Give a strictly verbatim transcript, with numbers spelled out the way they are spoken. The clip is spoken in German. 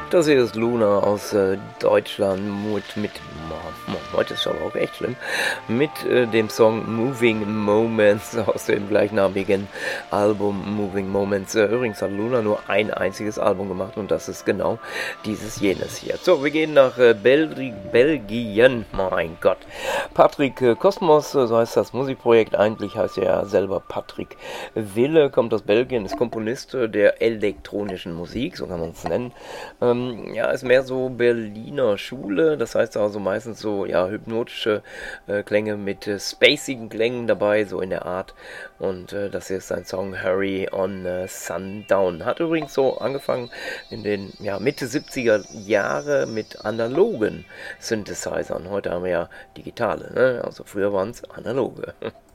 Das hier ist Luna aus äh, Deutschland mit, mit oh, heute ist aber auch echt schlimm, mit äh, dem Song Moving Moments aus dem gleichnamigen Album Moving Moments. Äh, übrigens hat Luna nur ein einziges Album gemacht und das ist genau dieses jenes hier. So, wir gehen nach äh, Bel- Belgien, mein Gott. Patrick äh, Kosmos, äh, so heißt das Musikprojekt, eigentlich heißt er ja selber Patrick Wille, kommt aus Belgien, ist Komponist äh, der elektronischen Musik, so kann man es nennen. Ähm, ja, ist mehr so Berliner Schule, das heißt also meistens so, ja, hypnotische äh, Klänge mit äh, spacigen Klängen dabei, so in der Art. Und äh, das hier ist sein Song Hurry on äh, Sundown. Hat übrigens so angefangen in den ja, Mitte siebziger Jahre mit analogen Synthesizern. Heute haben wir ja digitale, ne? Also früher waren es analoge.